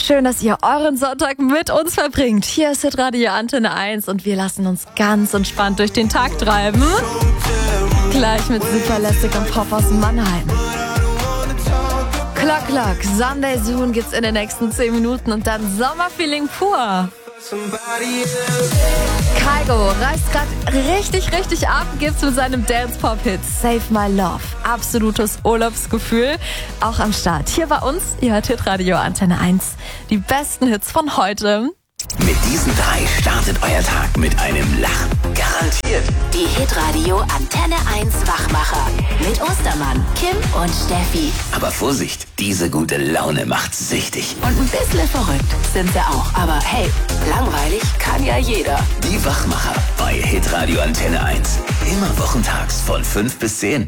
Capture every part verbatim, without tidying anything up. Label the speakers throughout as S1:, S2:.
S1: schön, dass ihr euren Sonntag mit uns verbringt. Hier ist Hitradio Antenne eins und wir lassen uns ganz entspannt durch den Tag treiben. Gleich mit superlässigem Pop aus Mannheim. Clock Clock, Sunday Soon gibt's in den nächsten zehn Minuten und dann Sommerfeeling pur. Kygo reißt gerade richtig, richtig ab, gibt's mit seinem Dance-Pop-Hit Save My Love. Absolutes Urlaubsgefühl, auch am Start. Hier bei uns, ihr hört Hitradio Antenne eins. Die besten Hits von heute.
S2: Mit diesen drei startet euer Tag mit einem Lachen. Garantiert.
S3: Die Hitradio Antenne eins Wachmacher. Mit Ostermann, Kim und Steffi.
S2: Aber Vorsicht, diese gute Laune macht süchtig.
S3: Und ein bisschen verrückt sind sie auch. Aber hey, langweilig kann ja jeder.
S2: Die Wachmacher bei Hitradio Antenne eins. Immer wochentags von fünf bis zehn.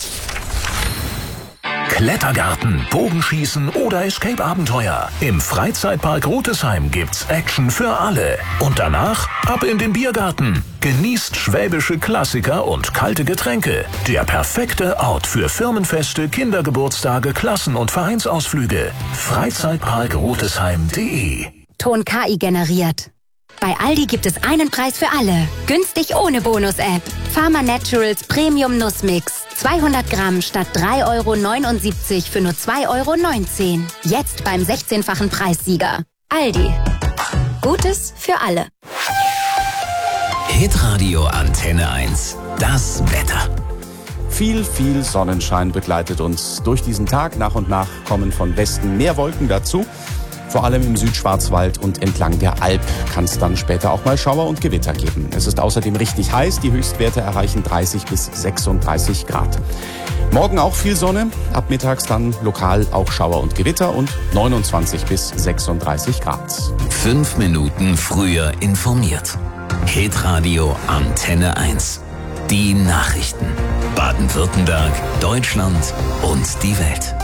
S4: Klettergarten, Bogenschießen oder Escape-Abenteuer. Im Freizeitpark Rutesheim gibt's Action für alle. Und danach ab in den Biergarten. Genießt schwäbische Klassiker und kalte Getränke. Der perfekte Ort für Firmenfeste, Kindergeburtstage, Klassen- und Vereinsausflüge. Freizeitpark Rutesheim punkt de.
S5: Ton K I generiert. Bei Aldi gibt es einen Preis für alle. Günstig ohne Bonus-App. Pharma Naturals Premium Nussmix. zweihundert Gramm statt drei Euro neunundsiebzig für nur zwei Euro neunzehn. Jetzt beim sechzehnfachen Preissieger. Aldi. Gutes für alle.
S2: Hitradio Antenne eins. Das Wetter.
S6: Viel, viel Sonnenschein begleitet uns durch diesen Tag. Nach und nach kommen von Westen mehr Wolken dazu. Vor allem im Südschwarzwald und entlang der Alp kann es dann später auch mal Schauer und Gewitter geben. Es ist außerdem richtig heiß. Die Höchstwerte erreichen dreißig bis sechsunddreißig Grad. Morgen auch viel Sonne. Ab mittags dann lokal auch Schauer und Gewitter und neunundzwanzig bis sechsunddreißig Grad.
S2: Fünf Minuten früher informiert. Hitradio Antenne eins. Die Nachrichten. Baden-Württemberg, Deutschland und die Welt.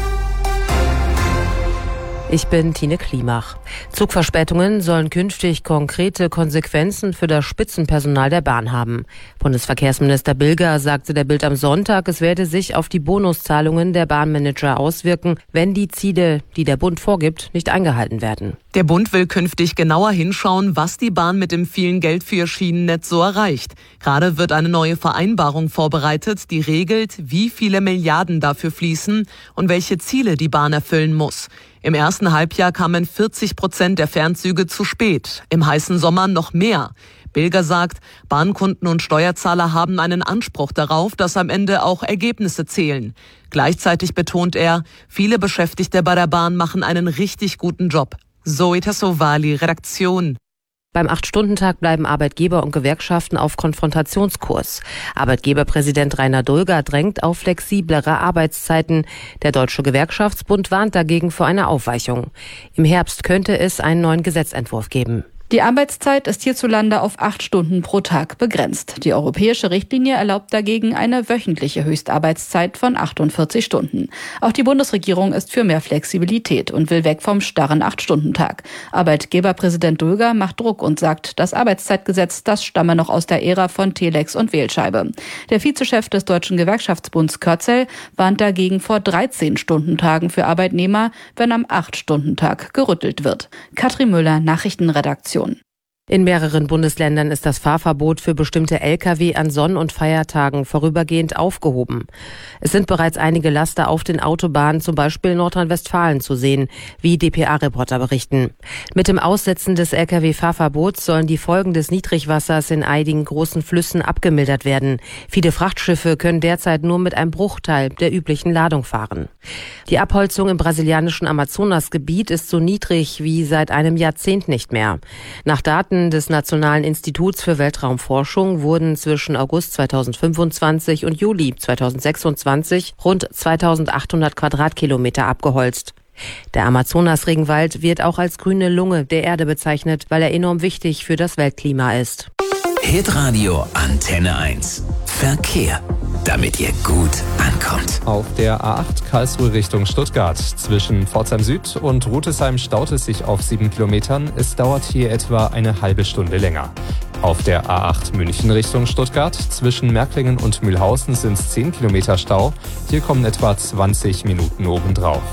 S7: Ich bin Tine Klimach. Zugverspätungen sollen künftig konkrete Konsequenzen für das Spitzenpersonal der Bahn haben. Bundesverkehrsminister Bilger sagte der Bild am Sonntag, es werde sich auf die Bonuszahlungen der Bahnmanager auswirken, wenn die Ziele, die der Bund vorgibt, nicht eingehalten werden.
S8: Der Bund will künftig genauer hinschauen, was die Bahn mit dem vielen Geld für ihr Schienennetz so erreicht. Gerade wird eine neue Vereinbarung vorbereitet, die regelt, wie viele Milliarden dafür fließen und welche Ziele die Bahn erfüllen muss. Im ersten Halbjahr kamen vierzig Prozent der Fernzüge zu spät, im heißen Sommer noch mehr. Bilger sagt, Bahnkunden und Steuerzahler haben einen Anspruch darauf, dass am Ende auch Ergebnisse zählen. Gleichzeitig betont er, viele Beschäftigte bei der Bahn machen einen richtig guten Job. Zoe Tassovali, Redaktion.
S7: Beim Acht-Stunden-Tag bleiben Arbeitgeber und Gewerkschaften auf Konfrontationskurs. Arbeitgeberpräsident Rainer Dulger drängt auf flexiblere Arbeitszeiten. Der Deutsche Gewerkschaftsbund warnt dagegen vor einer Aufweichung. Im Herbst könnte es einen neuen Gesetzentwurf geben.
S9: Die Arbeitszeit ist hierzulande auf acht Stunden pro Tag begrenzt. Die europäische Richtlinie erlaubt dagegen eine wöchentliche Höchstarbeitszeit von achtundvierzig Stunden. Auch die Bundesregierung ist für mehr Flexibilität und will weg vom starren acht-Stunden-Tag. Arbeitgeberpräsident Dulger macht Druck und sagt, das Arbeitszeitgesetz, das stamme noch aus der Ära von Telex und Wählscheibe. Der Vizechef des Deutschen Gewerkschaftsbunds Körzel warnt dagegen vor dreizehn-Stunden-Tagen für Arbeitnehmer, wenn am acht-Stunden-Tag gerüttelt wird. Katrin Müller, Nachrichtenredaktion.
S7: In mehreren Bundesländern ist das Fahrverbot für bestimmte L K W an Sonn- und Feiertagen vorübergehend aufgehoben. Es sind bereits einige Laster auf den Autobahnen, zum Beispiel in Nordrhein-Westfalen, zu sehen, wie D P A-Reporter berichten. Mit dem Aussetzen des L K W-Fahrverbots sollen die Folgen des Niedrigwassers in einigen großen Flüssen abgemildert werden. Viele Frachtschiffe können derzeit nur mit einem Bruchteil der üblichen Ladung fahren. Die Abholzung im brasilianischen Amazonasgebiet ist so niedrig wie seit einem Jahrzehnt nicht mehr. Nach Daten des Nationalen Instituts für Weltraumforschung wurden zwischen August zweitausendfünfundzwanzig und Juli zweitausendsechsundzwanzig rund zweitausendachthundert Quadratkilometer abgeholzt. Der Amazonas-Regenwald wird auch als grüne Lunge der Erde bezeichnet, weil er enorm wichtig für das Weltklima ist.
S2: Hitradio Antenne eins. Verkehr, damit ihr gut ankommt.
S10: Auf der A acht Karlsruhe Richtung Stuttgart. Zwischen Pforzheim Süd und Rutesheim staut es sich auf sieben Kilometern. Es dauert hier etwa eine halbe Stunde länger. Auf der A acht München Richtung Stuttgart. Zwischen Märklingen und Mühlhausen sind es zehn Kilometer Stau. Hier kommen etwa zwanzig Minuten obendrauf.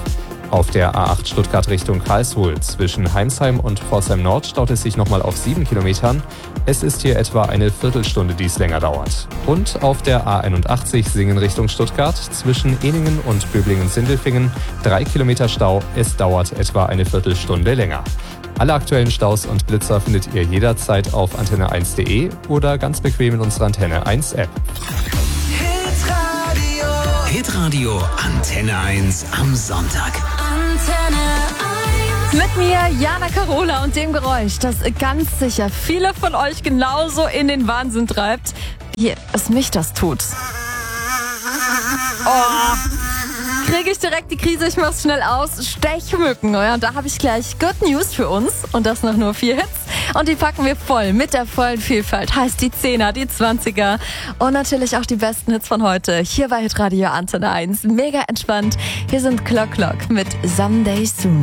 S10: Auf der A acht Stuttgart Richtung Karlsruhe zwischen Heimsheim und Pforzheim Nord staut es sich nochmal auf sieben Kilometern. Es ist hier etwa eine Viertelstunde, die es länger dauert. Und auf der A einundachtzig Singen Richtung Stuttgart zwischen Ehningen und Böblingen-Sindelfingen drei Kilometer Stau. Es dauert etwa eine Viertelstunde länger. Alle aktuellen Staus und Blitzer findet ihr jederzeit auf antenne eins punkt de oder ganz bequem in unserer Antenne eins App.
S2: Hitradio Antenne eins am Sonntag.
S3: Antenne eins.
S1: Mit mir, Jana Carola, und dem Geräusch, das ganz sicher viele von euch genauso in den Wahnsinn treibt, wie es mich das tut. Oh, kriege ich direkt die Krise, ich mach's schnell aus. Stechmücken, ja, und da habe ich gleich Good News für uns. Und das nach nur vier Hits. Und die packen wir voll mit der vollen Vielfalt. Heißt die Zehner, die Zwanziger und natürlich auch die besten Hits von heute. Hier bei Hitradio Antenne eins. Mega entspannt. Hier sind Clock Clock mit Someday Soon.